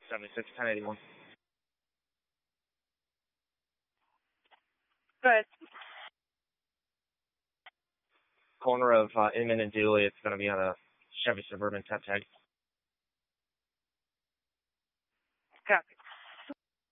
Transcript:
76 1081. Good. Corner of Inman and Dooley. It's going to be on a Chevy Suburban 10 tag. Copy.